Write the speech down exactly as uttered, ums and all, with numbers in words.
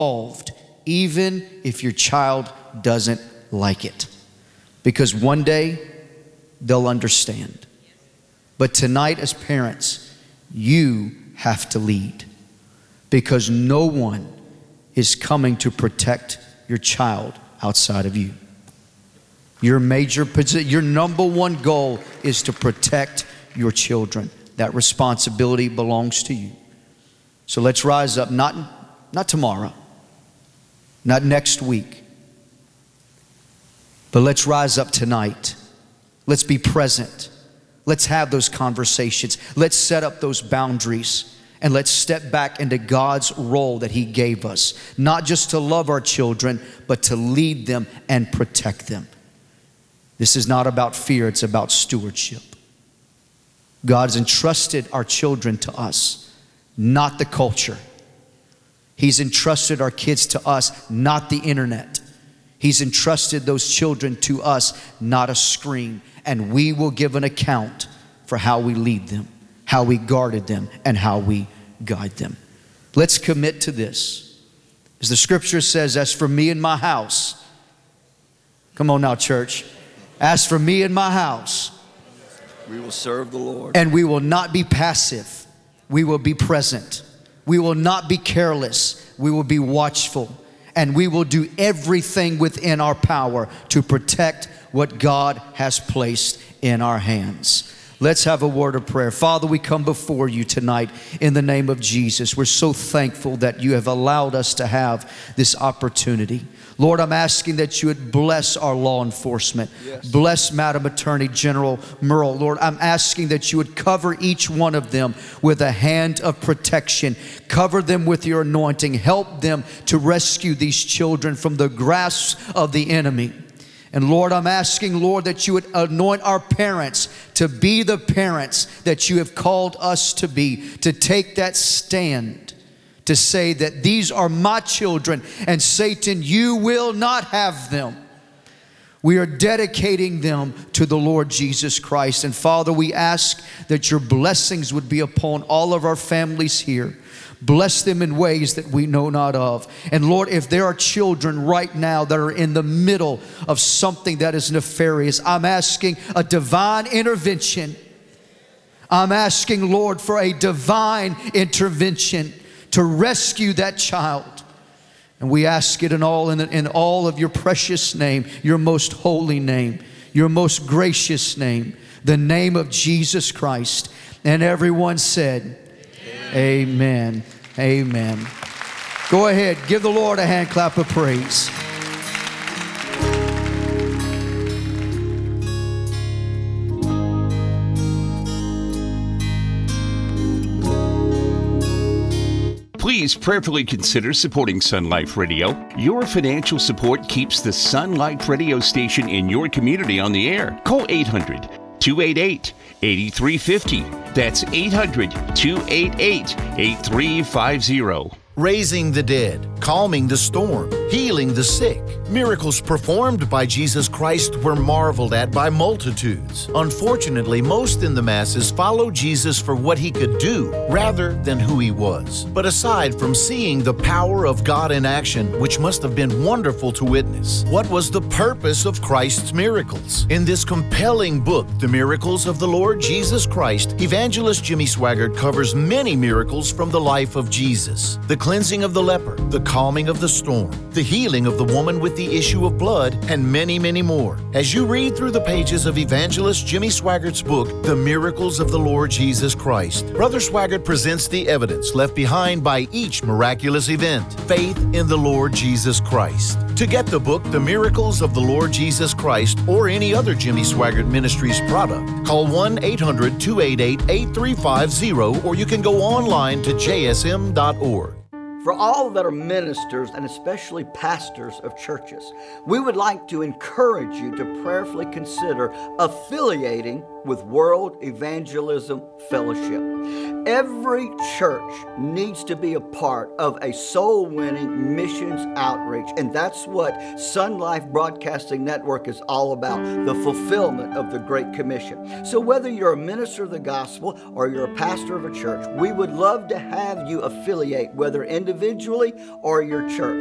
involved, even if your child doesn't like it. Because one day they'll understand. But tonight as parents, you have to lead. Because no one is coming to protect your child outside of you. Your major, your number one goal is to protect your children. That responsibility belongs to you. So let's rise up, not, not tomorrow, not next week, but let's rise up tonight. Let's be present. Let's have those conversations. Let's set up those boundaries. And let's step back into God's role that He gave us. Not just to love our children, but to lead them and protect them. This is not about fear, it's about stewardship. God has entrusted our children to us, not the culture. He's entrusted our kids to us, not the internet. He's entrusted those children to us, not a screen. And we will give an account for how we lead them, how we guarded them, and how we guide them. Let's commit to this. As the scripture says, as for me and my house, come on now, church. As for me and my house, we will serve the Lord. And we will not be passive. We will be present. We will not be careless. We will be watchful. And we will do everything within our power to protect what God has placed in our hands. Let's have a word of prayer. Father, we come before you tonight in the name of Jesus. We're so thankful that you have allowed us to have this opportunity. Lord, I'm asking that you would bless our law enforcement. Yes. Bless Madam Attorney General Merle. Lord, I'm asking that you would cover each one of them with a hand of protection. Cover them with your anointing. Help them to rescue these children from the grasp of the enemy. And Lord, I'm asking, Lord, that you would anoint our parents to be the parents that you have called us to be, to take that stand, to say that these are my children, and Satan, you will not have them. We are dedicating them to the Lord Jesus Christ. And Father, we ask that your blessings would be upon all of our families here. Bless them in ways that we know not of. And Lord, if there are children right now that are in the middle of something that is nefarious, I'm asking a divine intervention. I'm asking, Lord, for a divine intervention to rescue that child. And we ask it in all, in, in all of your precious name, your most holy name, your most gracious name, the name of Jesus Christ. And everyone said, Amen. Amen. Go ahead. Give the Lord a hand clap of praise. Please prayerfully consider supporting Sun Life Radio. Your financial support keeps the Sun Life Radio station in your community on the air. Call eight hundred, two eight eight, eight three five zero. That's eight hundred, two eight eight, eight three five zero. Raising the dead, calming the storm, healing the sick. Miracles performed by Jesus Christ were marveled at by multitudes. Unfortunately, most in the masses follow Jesus for what he could do rather than who he was. But aside from seeing the power of God in action, which must have been wonderful to witness, what was the purpose of Christ's miracles? In this compelling book, The Miracles of the Lord Jesus Christ, evangelist Jimmy Swaggart covers many miracles from the life of Jesus. The cleansing of the leper, the calming of the storm, the healing of the woman with the issue of blood, and many, many more. As you read through the pages of evangelist Jimmy Swaggart's book, The Miracles of the Lord Jesus Christ, Brother Swaggart presents the evidence left behind by each miraculous event, faith in the Lord Jesus Christ. To get the book, The Miracles of the Lord Jesus Christ, or any other Jimmy Swaggart Ministries product, call one eight hundred, two eight eight, eight three five zero, or you can go online to j s m dot org. For all that are ministers and especially pastors of churches, we would like to encourage you to prayerfully consider affiliating with World Evangelism Fellowship. Every church needs to be a part of a soul-winning missions outreach, and that's what Sun Life Broadcasting Network is all about, the fulfillment of the Great Commission. So whether you're a minister of the gospel or you're a pastor of a church, we would love to have you affiliate, whether individually or your church.